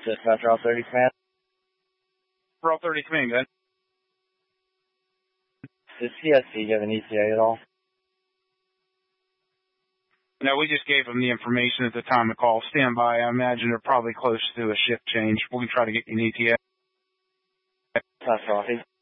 Dispatch Route 30 command. Route 30 command, good. Does CSC give an ETA at all? No, we just gave them the information at the time of call. Stand by. I imagine they're probably close to a shift change. We can try to get you an ETA. That's right.